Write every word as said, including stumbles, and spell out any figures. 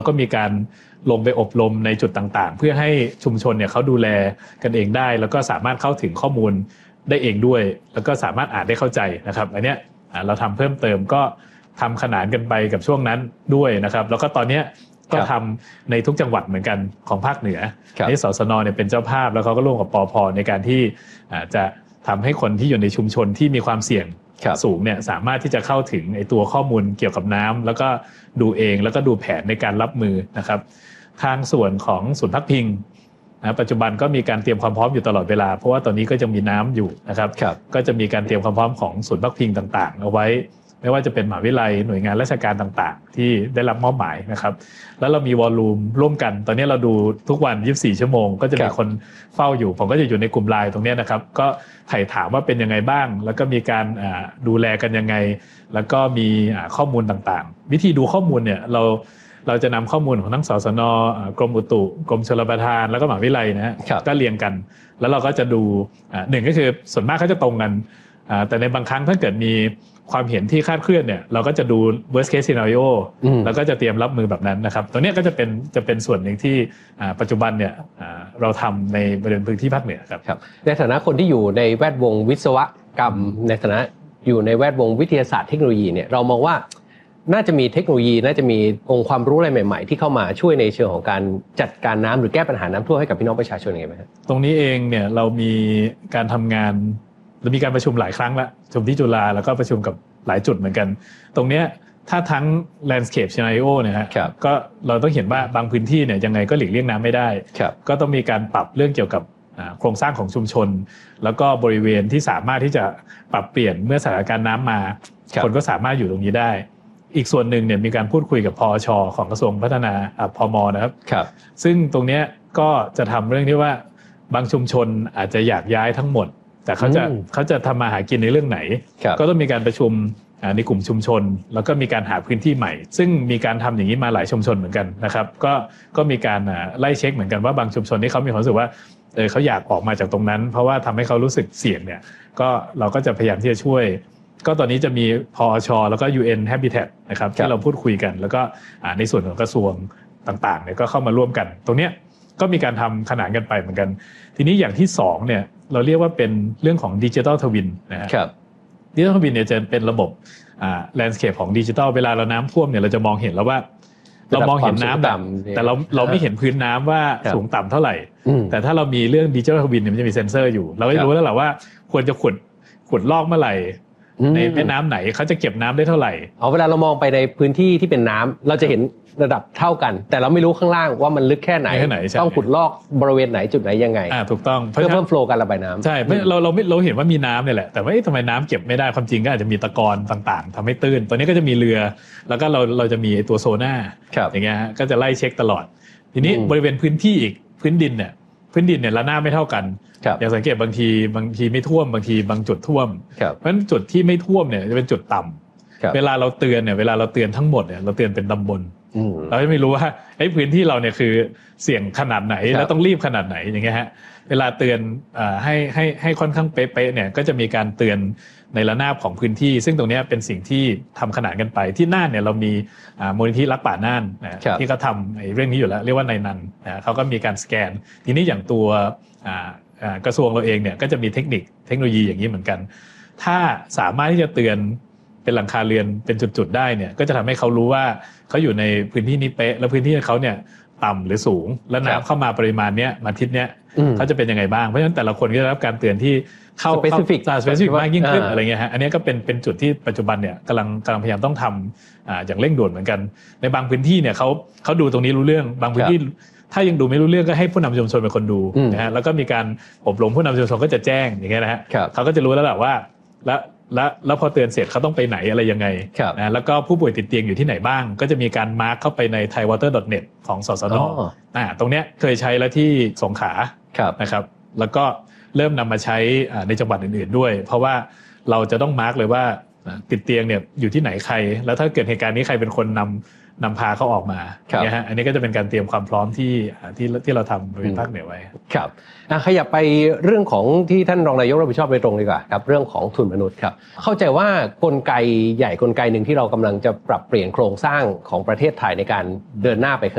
ก็มีการลงไปอบรมในจุดต่างๆเพื่อให้ชุมชนเนี่ยเขาดูแลกันเองได้แล้วก็สามารถเข้าถึงข้อมูลได้เองด้วยแล้วก็สามารถอ่านได้เข้าใจนะครับอันเนี้ยเราทำเพิ่มเติมก็ทำขนานกันไปกับช่วงนั้นด้วยนะครับแล้วก็ตอนนี้ก็ทำในทุกจังหวัดเหมือนกันของภาคเหนือที่สสนเนี่ยเป็นเจ้าภาพแล้วเขาก็ร่วมกับปภ.ในการที่จะทำให้คนที่อยู่ในชุมชนที่มีความเสี่ยงสูงเนี่ยสามารถที่จะเข้าถึงไอ้ตัวข้อมูลเกี่ยวกับน้ำแล้วก็ดูเองแล้วก็ดูแผนในการรับมือนะครับทางส่วนของศูนย์พักพิงนะปัจจุบันก็มีการเตรียมความพร้อมอยู่ตลอดเวลาเพราะว่าตอนนี้ก็จะมีน้ำอยู่นะครับก็จะมีการเตรียมความพร้อมของศูนย์พักพิงต่างๆเอาไว้ไม่ว่าจะเป็นมหาวิทยาลัยหน่วยงานราชการต่างๆที่ได้รับมอบหมายนะครับแล้วเรามีวอลลุ่มร่วมกันตอนนี้เราดูทุกวันยี่สิบสี่ชั่วโมงก็จะมีคนเฝ้าอยู่ผมก็จะอยู่ในกลุ่มไลน์ตรงนี้นะครับก็ถ่ายถามว่าเป็นยังไงบ้างแล้วก็มีการดูแลกันยังไงแล้วก็มีข้อมูลต่างๆวิธีดูข้อมูลเนี่ยเราเราจะนำข้อมูลของทั้งสสน.กรมอุตุกรมชลประทานแล้วก็มหาวิทยาลัยนะฮะก็เรียงกันแล้วเราก็จะดูหนึ่งก็คือส่วนมากเขาจะตรงกันแต่ในบางครั้งถ้าเกิดมีความเห็นที่คลาดเคลื่อนเนี่ยเราก็จะดู worst case scenario แล้วก็จะเตรียมรับมือแบบนั้นนะครับตรงนี้ก็จะเป็นจะเป็นส่วนหนึ่งที่ปัจจุบันเนี่ยเราทำในบริเวณพื้นที่ภาคเหนือครับครับในฐานะคนที่อยู่ในแวดวงวิศวกรรมในฐานะอยู่ในแวดวงวิทยาศาสตร์เทคโนโลยีเนี่ยเรามองว่าน่าจะมีเทคโนโลยีน่าจะมีองค์ความรู้อะไรใหม่ๆที่เข้ามาช่วยในเชิงของการจัดการน้ำหรือแก้ปัญหาน้ำท่วมให้กับพี่น้องประชาชนยังไงไหมครับตรงนี้เองเนี่ยเรามีการทำงานเรามีการประชุมหลายครั้งแล้วประชุมที่จุฬาแล้วก็ประชุมกับหลายจุดเหมือนกันตรงเนี้ยถ้าทั้ง landscape scenario เนี่ยฮะก็เราต้องเห็นว่าบางพื้นที่เนี่ยยังไงก็หลีกเลี่ยงน้ำไม่ได้ก็ต้องมีการปรับเรื่องเกี่ยวกับโครงสร้างของชุมชนแล้วก็บริเวณที่สามารถที่จะปรับเปลี่ยนเมื่อสถานการณ์น้ำมาคนก็สามารถอยู่ตรงนี้ได้อีกส่วนหนึ่งเนี่ยมีการพูดคุยกับพช.ของกระทรวงพัฒนาพม.นะครับซึ่งตรงเนี้ยก็จะทำเรื่องที่ว่าบางชุมชนอาจจะอยากย้ายทั้งหมดแต่เขาจะเขาจะทำมาหากินในเรื่องไหนก็ต้องมีการประชุมในกลุ่มชุมชนแล้วก็มีการหาพื้นที่ใหม่ซึ่งมีการทำอย่างนี้มาหลายชุมชนเหมือนกันนะครับก็ก็มีการไล่เช็คเหมือนกันว่าบางชุมชนที่เขามีความรู้สึกว่าเออเขาอยากออกมาจากตรงนั้นเพราะว่าทำให้เขารู้สึกเสี่ยงเนี่ยก็เราก็จะพยายามที่จะช่วยก็ตอนนี้จะมีพอช.แล้วก็ ยู เอ็น Habitat นะครับที่เราพูดคุยกันแล้วก็ในส่วนของกระทรวงต่างๆเนี่ยก็เข้ามาร่วมกันตรงเนี้ยก็มีการทำขนานกันไปเหมือนกันทีนี้อย่างที่สองเนี่ยเราเรียกว่าเป็นเรื่องของดิจิทัลทวินนะครับดิจิทัลทวินเนี่ยจะเป็นระบบอ่าแลนด์สเคปของดิจิทัลเวลาเราน้ำท่วมเนี่ยเราจะมองเห็นแล้วว่าเรามองเห็นน้ำแบบแต่เราเราไม่เห็นพื้นน้ำว่าสูงต่ำเท่าไหร่แต่ถ้าเรามีเรื่องดิจิทัลทวินเนี่ยมันจะมีเซ็นเซอร์อยู่เราก็จะรู้แล้วแหละว่าควรจะขุดขุดลอกเมื่อไหร่ในแม่น้ำไหนเขาจะเก็บน้ำได้เท่าไหร่อ๋อเวลาเรามองไปในพื้นที่ที่เป็นน้ำเราจะเห็นระดับเท่ากันแต่เราไม่รู้ข้างล่างว่ามันลึกแค่ไหนต้องขุดลอกบริเวณไหนจุดไหนยังไงอ่าถูกต้องเพื่อเพิ่มโฟลว์การระบายน้ำใช่เราเราไม่เราเห็นว่ามีน้ำเนี่ยแหละแต่ว่าทำไมน้ำเก็บไม่ได้ความจริงก็อาจจะมีตะกอนต่างๆทำให้ตื้นตัวนี้ก็จะมีเรือแล้วก็เราเราจะมีตัวโซน่าอย่างเงี้ยก็จะไล่เช็คตลอดทีนี้บริเวณพื้นที่อีกพื้นดินเนี่ยพื้นดินเนี่ยระนาบไม่เท่ากันอย่างสังเกตบางทีบางทีไม่ท่วมบางทีบางจุดท่วมเพราะฉะนั้นจุดที่ไม่ท่วมเนี่ยจะเป็นจุดต่ำเวลาเราเตือนเนี่ยเวลาเราเตือนทั้งหมดเนี่ยเราเตือนเป็นตำบลเราไม่รู้ว่าไอ้พื้นที่เราเนี่ยคือเสี่ยงขนาดไหนแล้วต้องรีบขนาดไหนอย่างเงี้ยฮะเวลาเตือนให้ให้ให้ค่อนข้างเป๊ะๆเนี่ยก็จะมีการเตือนในระนาบของพื้นที่ซึ่งตรงนี้เป็นสิ่งที่ทำขนานกันไปที่น่านเนี่ยเรามีมูลนิธิรักป่าน่านนะที่เขาทำเรื่องนี้อยู่แล้วเรียกว่านายนันนะเขาก็มีการสแกนทีนี้อย่างตัวกระทรวงเราเองเนี่ยก็จะมีเทคนิคเทคโนโลยีอย่างนี้เหมือนกันถ้าสามารถที่จะเตือนเป็นหลังคาเรือนเป็นจุดๆได้เนี่ยก็จะทำให้เขารู้ว่าเขาอยู่ในพื้นที่นี้เป๊ะแล้วพื้นที่เขาเนี่ยต่ำหรือสูงแล้วน้ำเข้ามาปริมาณเนี้ยมาทิศเนี้ยเขาจะเป็นยังไงบ้างเพราะฉะนั้นแต่ละคนก็จะรับการเตือนที่เข้า specific specific มากยิ่งขึ้นอะไรเงี้ยฮะอันนี้ก็เป็นเป็นจุดที่ปัจจุบันเนี่ยกำลังกำลังพยายามต้องทำอ่าอย่างเร่งด่วนเหมือนกันในบางพื้นที่เนี่ยเขาเขาดูตรงนี้รู้เรื่องบางพื้นที่ถ้ายังดูไม่รู้เรื่องก็ให้ผู้นำชุมชนเป็นคนดูนะฮะแล้วก็มีการอบรมผู้นำชุมชนก็จะแจ้งอย่างเงี้ยนะฮะเขาก็จะรู้แล้วแหละว่าแล้วแล้วแล้วพอเตือนเสร็จเขาต้องไปไหนอะไรยังไงนะแล้วก็ผู้ป่วยติดเตียงอยู่ที่ไหนบ้างก็จะมีการมาร์คเข้าไปใน ไทยวอเตอร์ ดอท เน็ต ของสสน.อ่าตรงเนี้ยเคยใช้แล้วที่สงขลานะครับแล้วก็เริ่มนำมาใช้ในจังหวัดอื่นๆด้วยเพราะว่าเราจะต้องมาร์คเลยว่าติดเตียงเนี่ยอยู่ที่ไหนใครแล้วถ้าเกิดเหตุการณ์นี้ใครเป็นคนนำนำพาเขาออกมาเนี่ยฮะอันนี้ก็จะเป็นการเตรียมความพร้อมที่ที่ที่เราทำบริเวณภาคเหนือไว้ครับขยับไปเรื่องของที่ท่านรองนายกรับผิดชอบโดยตรงดีกว่าครับเรื่องของทุนมนุษย์ครับเข้าใจว่ากลไกใหญ่กลไกหนึ่งที่เรากำลังจะปรับเปลี่ยนโครงสร้างของประเทศไทยในการเดินหน้าไป